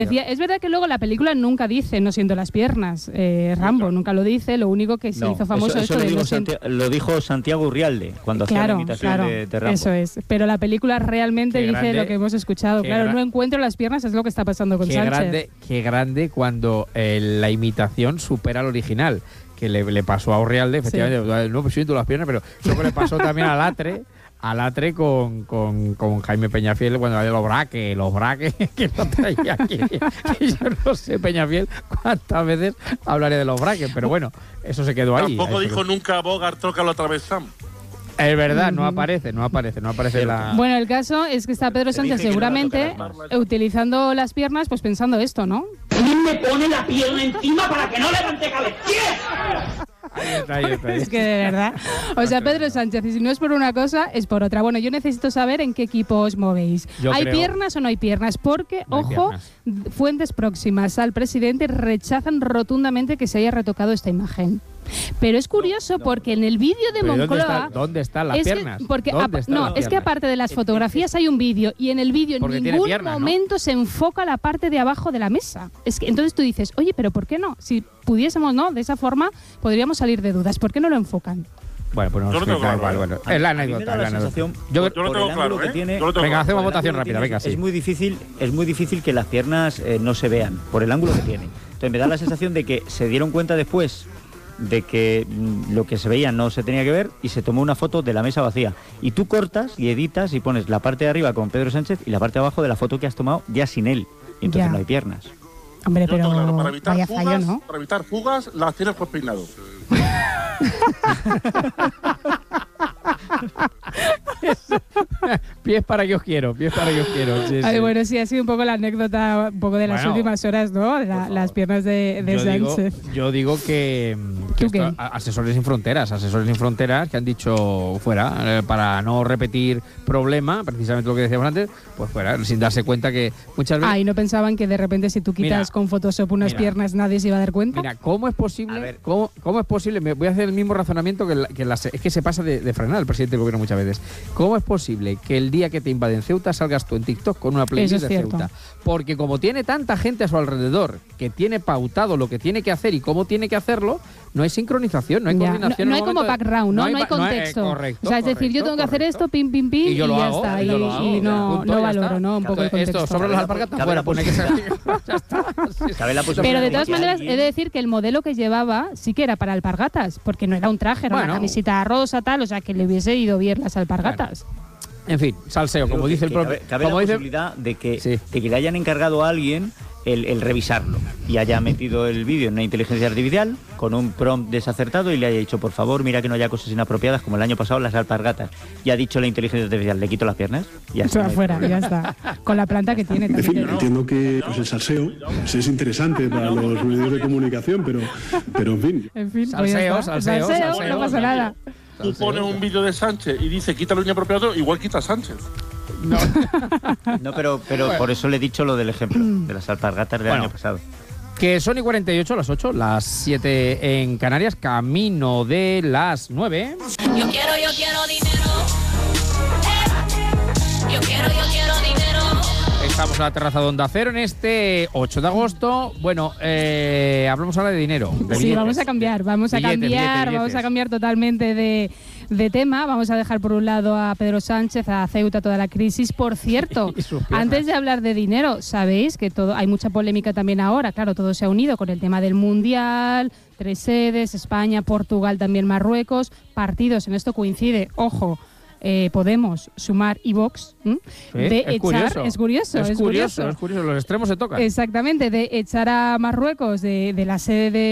Decía, es verdad que luego la película nunca dice no siento las piernas, Rambo nunca lo dice, lo único que se hizo famoso eso lo dijo Santiago Urrialde cuando hacía la imitación de Rambo. Eso es, pero la película realmente dice lo que hemos escuchado. Claro, no encuentro las piernas, es lo que está pasando con Sánchez. Qué grande cuando la imitación supera al original, que le pasó a Urrialde, efectivamente, no siento las piernas, pero eso que le pasó también a Latre con Jaime Peñafiel cuando había los braques que lo traía aquí. Y yo no sé, Peñafiel, cuántas veces hablaré de los braques, pero bueno, eso se quedó ahí. Tampoco dijo nunca Bogart, tócalo otra vez, Sam. Es verdad, no aparece la... Bueno, el caso es que está Pedro Sánchez seguramente utilizando las piernas, pues pensando esto, ¿no? ¿Quién me pone la pierna encima para que no levante cabeza? Ahí está. Es que de verdad. O sea, Pedro Sánchez, y si no es por una cosa, es por otra. Bueno, yo necesito saber en qué equipo os movéis. ¿Hay piernas o no hay piernas? Porque, ojo, fuentes próximas al presidente rechazan rotundamente que se haya retocado esta imagen. Pero es curioso porque en el vídeo de Moncloa... ¿Dónde están las piernas? Es que aparte de las fotografías hay un vídeo y en el vídeo en ningún momento se enfoca la parte de abajo de la mesa. Es que entonces tú dices, oye, pero ¿por qué no? Si pudiésemos, ¿no? De esa forma podríamos salir de dudas. ¿Por qué no lo enfocan? Bueno, pues no, es la anécdota. Yo lo tengo claro, Venga, hacemos votación rápida, venga, sí. Es muy difícil que las piernas no se vean por el ángulo que tiene. Entonces me da la sensación de que se dieron cuenta después de que lo que se veía no se tenía que ver y se tomó una foto de la mesa vacía. Y tú cortas y editas y pones la parte de arriba con Pedro Sánchez y la parte de abajo de la foto que has tomado ya sin él. Y entonces no hay piernas. Hombre, pero claro, para evitar vaya fugas, fallo, ¿no? Para evitar fugas, las tienes por peinado. Pies para que os quiero. Sí, Ay, bueno, sí, ha sido un poco la anécdota un poco de las últimas horas, ¿no? Las piernas de Sánchez. Yo digo que Asesores Sin Fronteras que han dicho fuera, para no repetir problema, precisamente lo que decíamos antes, pues fuera, sin darse cuenta que muchas veces... ¿Y no pensaban que de repente si tú quitas con Photoshop unas piernas nadie se iba a dar cuenta? Mira, ¿cómo es posible? ¿Cómo es posible? Me voy a hacer el mismo razonamiento es que se pasa de frenar el presidente del gobierno muchas veces. ¿Cómo es posible que el día que te invaden Ceuta salgas tú en TikTok con una playlist de Ceuta? Porque como tiene tanta gente a su alrededor que tiene pautado lo que tiene que hacer y cómo tiene que hacerlo, no hay sincronización, no hay coordinación. No hay como background, no hay contexto. Correcto, o sea, es decir, yo tengo que hacer esto, pim, pim, pim, y yo lo ya hago, está. Y no valoro, ¿no? Un poco el contexto. Esto sobre los alpargatas fuera, pone que ya está. Pero de todas maneras, he de decir que el modelo que llevaba sí que era para alpargatas, porque no era un traje, era una camiseta rosa, tal, o sea, que le hubiese ido bien las alpargatas. En fin, salseo, como dice el propio... Cabe la posibilidad de que le hayan encargado a alguien el revisarlo y haya metido el vídeo en una inteligencia artificial con un prompt desacertado y le haya dicho, por favor, mira que no haya cosas inapropiadas como el año pasado las alpargatas. Y ha dicho la inteligencia artificial, le quito las piernas y ya está. Fuera, ya está. Con la planta que tiene. En fin, entiendo que el salseo es interesante para los medios de comunicación, pero en fin. Salseo, no pasa nada. Tú pones un vídeo de Sánchez y dice quita lo inapropiado, igual quita a Sánchez. No, pero por eso le he dicho lo del ejemplo de las alpargatas del año pasado. Que son y 48, las 8, las 7 en Canarias, camino de las 9. Yo quiero dinero. Yo quiero dinero. Estamos en la terraza de Onda Cero en este 8 de agosto. Bueno, hablamos ahora de dinero. Sí, vamos a cambiar totalmente de tema. Vamos a dejar por un lado a Pedro Sánchez, a Ceuta, toda la crisis. Por cierto, antes de hablar de dinero, sabéis que hay mucha polémica también ahora. Claro, todo se ha unido con el tema del Mundial, 3 sedes, España, Portugal, también Marruecos, partidos, en esto coincide, ojo, Podemos, Sumar y Vox, es curioso, los extremos se tocan. Exactamente, de echar a Marruecos de la sede de